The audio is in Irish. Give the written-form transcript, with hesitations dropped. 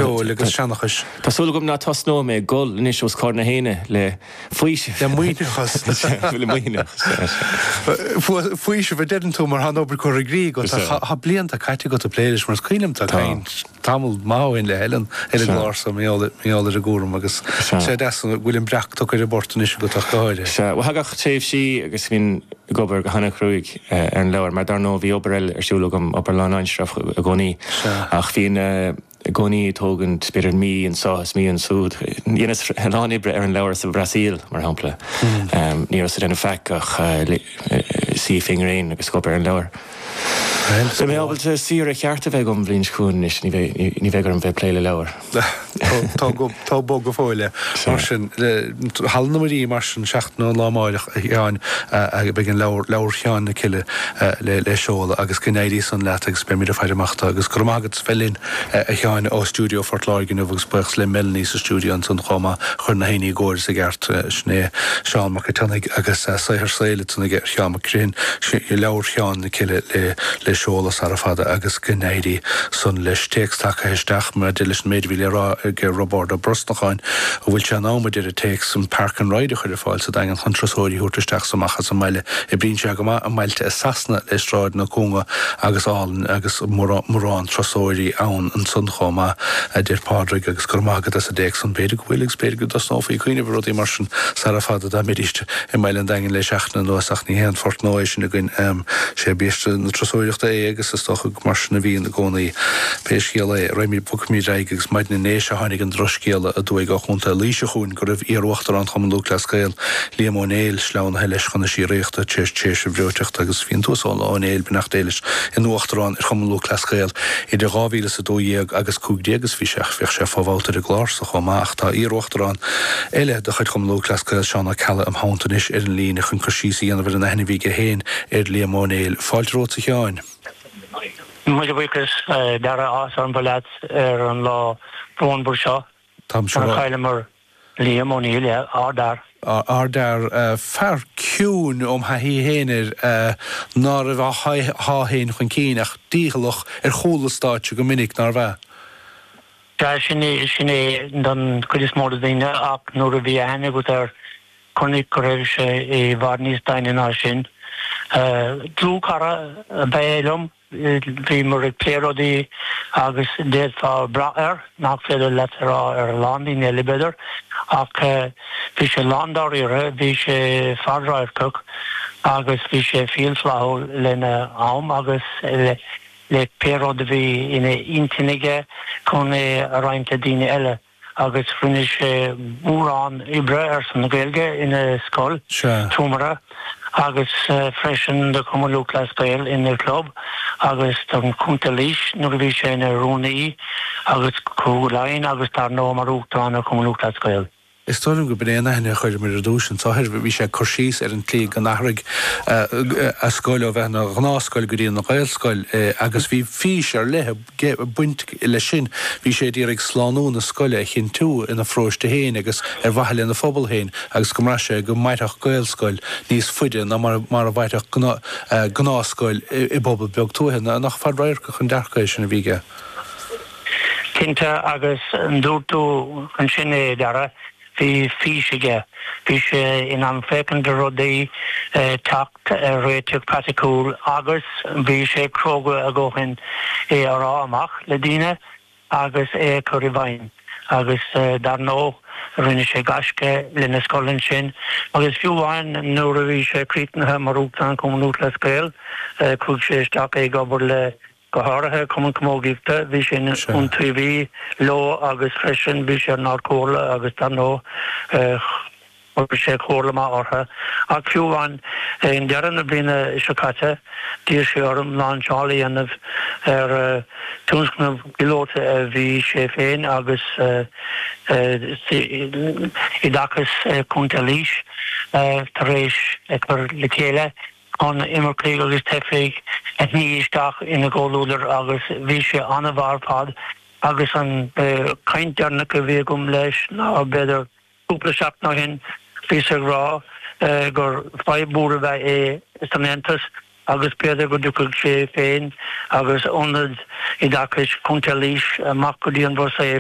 ceol agus seannachas. Tásúla gom ná tasnó mé gol níos os cór na héine le faoise. Le muoinechas. Le muoine. Faoise bheith dean tú mar han obair chu a grí go ha blianta caiite go a pléidir mar cuiinemta cain tamil máin le helen glársa méála a gúrum agus sé bhfuiln breachtach ar a bortanis go tááide. Hagach téh sí agus hín gobar go hanna cruúig ar an leabhar, mar dar nó bhí obair ar siúlagam op ar láinstraf a gcónaí ach hín gcónaí tógan spirir mí an sáhas mí an súd. Dhéanas an ánibre ar an leabhar sa Brasil mar hampla. Ní os denna feicach sí fingrain agus gobar ar an leabhar. So mé ábailte sír a cheartta bheith gom bblin sún is ní bheith an bheith pléile leabhar. Tá bog go fáile. Mar sin halna marí mar sin 16 lámáileach teáin a begin leabhar cheán na ciile le seola agus gnéirí san leat agus be míidir feidirachta agus gur mágad fellin a teáin ó stúdio Fort Largin agus buchs le Melanie sa stúdio an san chomá chur na héine góir sa gceart sné Seán Marcatannig agus saithar saoile tunna ggéir Seán Macrin i leabhar cheán na ciile le seola ar a fada agus gnéirí san leis téacstach heisteach mar dilis méadhí rá ge Roborda Brosnacháin a bhfuil se námaidir a téic san Park and Ride chuir fáil sa dagan chuntrasóirí thuirteteach samachchas a meile I brín se go a mailte sasna le stráid na cónga agus álan agus mórrán trasóirí ann an sun chomá a dir pádraig agus gomágad as a déag san beidir gohfuilig spéir das nófaí cuioine bhróí mar sin sa a fada da méiste I meile an dagan le seachna nóach ní héan Fort Nois sin a gin sé béiste na trasóireachta agus is stocha mar sin na bhíon na gcónaí péiscéala roimí bucmí agus maidid na nééis a hánig an droscéala a dúig a chunta líise chuún go raibh íarhaachtar an chum lúclascéil Liam O'Neill sleán heiles chuna sí réachta téis bhreoteach agus bhíon túsála O'Neill benachtéiles in uachtarrán chum lúclascéil idir 2002 agus 15 bhí sé fáháltar a glársa chomáach tá íarhaachtarrán eile de chuid chum lúclascéil seánna cella am hátanis ar an lína chun cosíí anna bhfuil na hena bhí go héin ar Liam O'Neill fáilróta teáin. Muidir bhuichas dara ás an bhilad ar an lá Brónbúr seo. Tam seo. An chaile mar Liam O'Neill ardar. Ardar fear ciún ha hí héanir ná a bh háhéin chun cíineach dígalach ar cholastáte go minic nar bheith. Sinné don chuidir mór daine ach nuair a bhí a hena go ar chunig go raibh sé I bhar níos daine ná sin. Dlú cara a bhéilm bhí mar ag plérodí agus déad fá braar nach féidir letará ar landí ne libeidir ach bhí sé landáíre bhí sé fadráircach agus bhí sé fiolsláú lena am agus le péród bhí ina intinige chun a roiinte daine eile agus fuinne sé búrán ibre ar san gailge ina scoil túmara agus freisin de cum lúclascéil in the club agus don cúnta líis nuair bhí sé na rúnaí agus cúlainn agus tar nó mar úachtarán a cum lúclascéil. Is tóim go bréna hena chuir mar a dúsin táthir bhí sé chosíos ar an clí gan nachraig a scoil ó bheithna gnásscoil go dtíon na gailscoil agus bhí fís ar lethe buint le sin bhí sé dtíar ag sláánú na scoile chin tú ina fróiste héin agus ar bhaile na fphobal héin agus go mar sé go maithach gailscoil níos fuide na mar a bhaiteach gnáscoil I bobbal beag túhanna nach fadráircha chun dearcaid sin a bhíige. Cinnte agus an dúirtú an sin dara hí físige hí sé in an fécin de rudaí tacht réiteach paticúil agus bhí sé croga a ggóchan ará amach le daine agus chuir bhain agus dar nó rinne sé gasce lena scoilin sin agus fiúháin nuair a bhí sé crítanathe mar úachtarán cum lúclascéil chuig sé isteach gobar le go háirithe cum commógíochta bhí sin an trí lo agus freisin bhí sé ná cóla agus tá nó sé chóla má ortha ach fiúháin in dearan na bliana isocate dír sé orm ná seálaí anmh ar túnscna gilóta a bhí sé féin agus I dachas cúnta líis tar rééis chur le chéile an immerclé agus tefiig et níisteach ina ggóúidir agus bhí sé anna bharpad agus an caintearna go bhí gom leis ná beidir cúpla seach ná hin bhí sé rá gur fáibbúra bheith istamentas agus beidir go dúcail sé féin agus ionad I dachas cúnta líis amach go dtíon bhar